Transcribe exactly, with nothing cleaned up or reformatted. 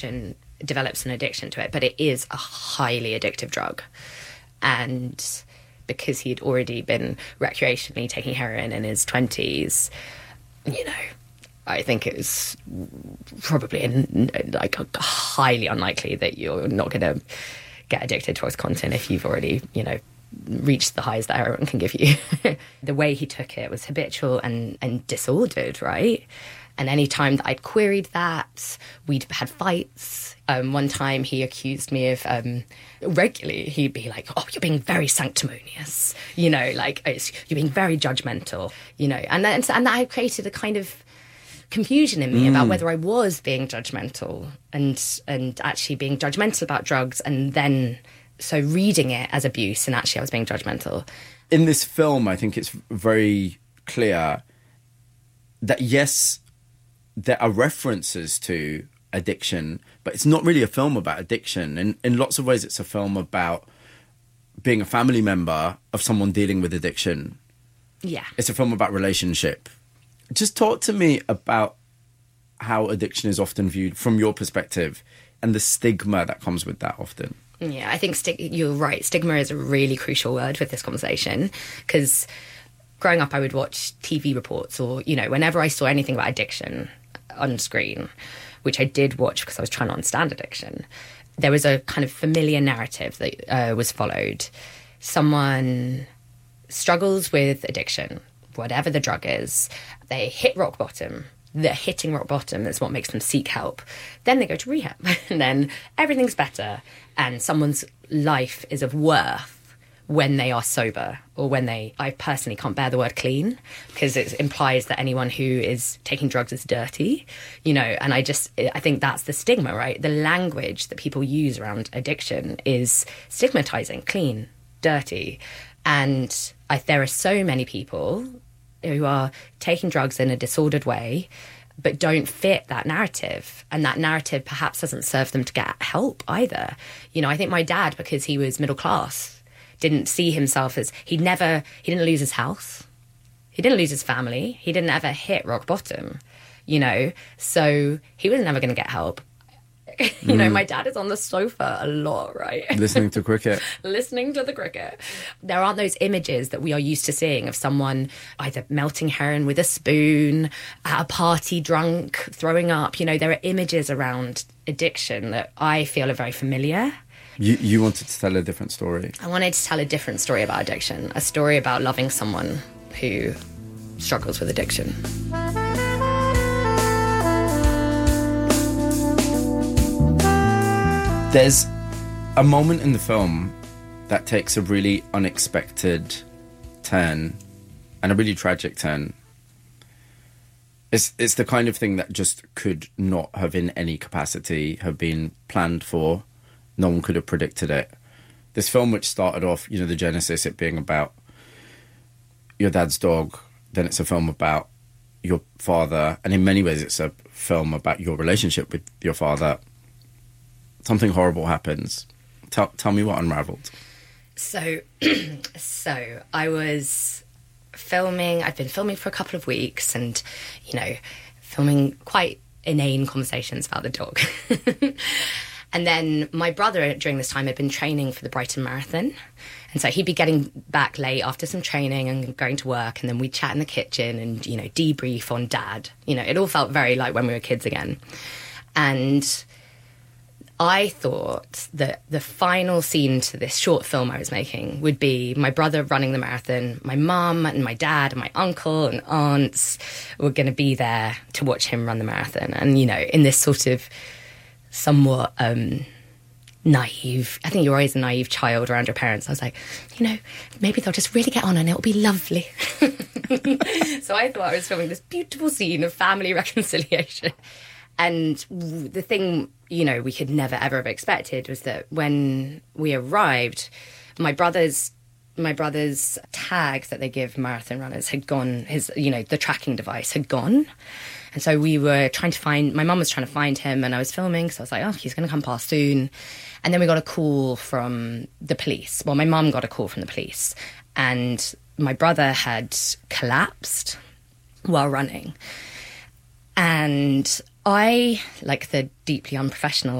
and develops an addiction to it, but it is a highly addictive drug. And because he'd already been recreationally taking heroin in his twenties, you know, I think it was probably in, like highly unlikely that you're not going to get addicted to Oxycontin if you've already, you know, reached the highs that heroin can give you. The way he took it was habitual and, and disordered, right? And any time that I'd queried that, we'd had fights. Um, one time he accused me of, um, regularly, he'd be like, oh, you're being very sanctimonious. You know, like, it's, you're being very judgmental, you know. And, then, and that had created a kind of confusion in me mm. about whether I was being judgmental and and actually being judgmental about drugs, and then so reading it as abuse and actually I was being judgmental. In this film, I think it's very clear that, yes, there are references to addiction, but it's not really a film about addiction. In, in lots of ways, it's a film about being a family member of someone dealing with addiction. Yeah. It's a film about relationship. Just talk to me about how addiction is often viewed from your perspective and the stigma that comes with that often. Yeah, I think sti- you're right. Stigma is a really crucial word with this conversation, because growing up I would watch T V reports or, you know, whenever I saw anything about addiction on screen, which I did watch because I was trying to understand addiction, there was a kind of familiar narrative that uh, was followed. Someone struggles with addiction, whatever the drug is, they hit rock bottom. The hitting rock bottom is what makes them seek help. Then they go to rehab, and then everything's better, and someone's life is of worth when they are sober, or when they... I personally can't bear the word clean, because it implies that anyone who is taking drugs is dirty, you know, and I just... I think that's the stigma, right? The language that people use around addiction is stigmatizing, clean, dirty, and I, there are so many people who are taking drugs in a disordered way but don't fit that narrative, and that narrative perhaps doesn't serve them to get help either. You know, I think my dad, because he was middle class, didn't see himself as... He never... He didn't lose his house. He didn't lose his family. He didn't ever hit rock bottom, you know? So he was never going to get help. You mm. know, my dad is on the sofa a lot, right? Listening to cricket. Listening to the cricket. There aren't those images that we are used to seeing of someone either melting heroin with a spoon, at a party drunk, throwing up. You know, there are images around addiction that I feel are very familiar. You, you wanted to tell a different story. I wanted to tell a different story about addiction, a story about loving someone who struggles with addiction. There's a moment in the film that takes a really unexpected turn, and a really tragic turn. It's it's the kind of thing that just could not have in any capacity have been planned for. No one could have predicted it. This film, which started off, you know, the genesis, it being about your dad's dog, then it's a film about your father, and in many ways it's a film about your relationship with your father. Something horrible happens. Tell tell me what unraveled. So, so I was filming. I've been filming for a couple of weeks, and you know, filming quite inane conversations about the dog. And then my brother during this time had been training for the Brighton Marathon, and so he'd be getting back late after some training and going to work, and then we'd chat in the kitchen and, you know, debrief on Dad. You know, it all felt very like when we were kids again, and I thought that the final scene to this short film I was making would be my brother running the marathon, my mum and my dad and my uncle and aunts were going to be there to watch him run the marathon. And, you know, in this sort of somewhat um, naive, I think you're always a naive child around your parents. I was like, you know, maybe they'll just really get on and it'll be lovely. So I thought I was filming this beautiful scene of family reconciliation. And the thing, you know, we could never, ever have expected was that when we arrived, my brother's my brother's tag that they give marathon runners had gone, his, you know, the tracking device had gone. And so we were trying to find, my mum was trying to find him, and I was filming, so I was like, oh, he's going to come past soon. And then we got a call from the police. Well, my mum got a call from the police, and my brother had collapsed while running. And I, like the deeply unprofessional